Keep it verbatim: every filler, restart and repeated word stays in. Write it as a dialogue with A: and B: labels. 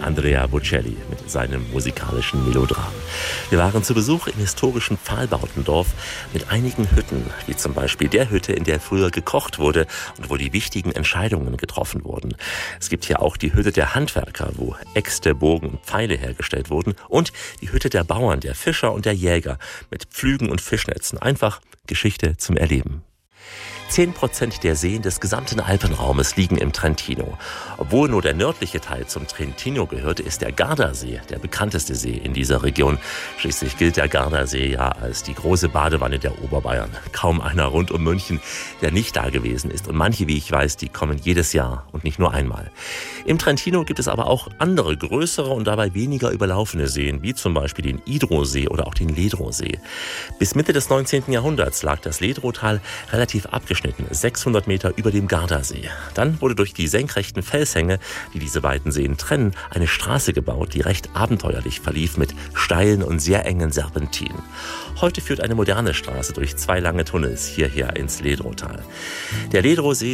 A: Andrea Bocelli mit seinem musikalischen Melodram. Wir waren zu Besuch im historischen Pfahlbautendorf mit einigen Hütten, wie zum Beispiel der Hütte, in der früher gekocht wurde und wo die wichtigen Entscheidungen getroffen wurden. Es gibt hier auch die Hütte der Handwerker, wo Äxte, Bogen und Pfeile hergestellt wurden, und die Hütte der Bauern, der Fischer und der Jäger mit Pflügen und Fischnetzen. Einfach Geschichte zum Erleben. Zehn Prozent der Seen des gesamten Alpenraumes liegen im Trentino. Obwohl nur der nördliche Teil zum Trentino gehört, ist der Gardasee der bekannteste See in dieser Region. Schließlich gilt der Gardasee ja als die große Badewanne der Oberbayern. Kaum einer rund um München, der nicht da gewesen ist. Und manche, wie ich weiß, die kommen jedes Jahr und nicht nur einmal. Im Trentino gibt es aber auch andere, größere und dabei weniger überlaufene Seen, wie zum Beispiel den Idrosee oder auch den Ledrosee. Bis Mitte des neunzehnten Jahrhunderts lag das Ledrotal relativ abgeschnitten, sechshundert Meter über dem Gardasee. Dann wurde durch die senkrechten Felshänge, die diese beiden Seen trennen, eine Straße gebaut, die recht abenteuerlich verlief mit steilen und sehr engen Serpentinen. Heute führt eine moderne Straße durch zwei lange Tunnels hierher ins Ledrotal. Der Ledrosee